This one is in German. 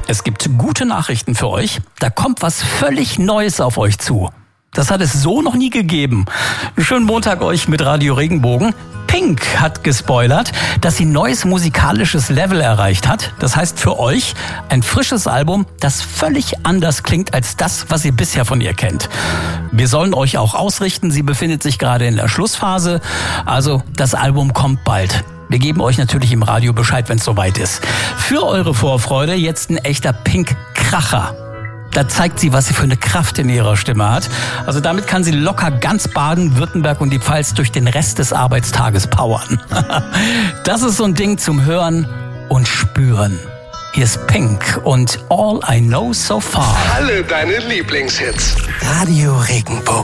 Es gibt gute Nachrichten für euch. Da kommt was völlig Neues auf euch zu. Das hat es so noch nie gegeben. Schönen Montag euch mit Radio Regenbogen. Pink hat gespoilert, dass sie neues musikalisches Level erreicht hat. Das heißt für euch ein frisches Album, das völlig anders klingt als das, was ihr bisher von ihr kennt. Wir sollen euch auch ausrichten, sie befindet sich gerade in der Schlussphase. Also das Album kommt bald. Wir geben euch natürlich im Radio Bescheid, wenn es soweit ist. Für eure Vorfreude jetzt ein echter Pink-Kracher. Da zeigt sie, was sie für eine Kraft in ihrer Stimme hat. Also damit kann sie locker ganz Baden-Württemberg und die Pfalz durch den Rest des Arbeitstages powern. Das ist so ein Ding zum Hören und Spüren. Hier ist Pink und All I Know So Far. Alle deine Lieblingshits. Radio Regenbogen.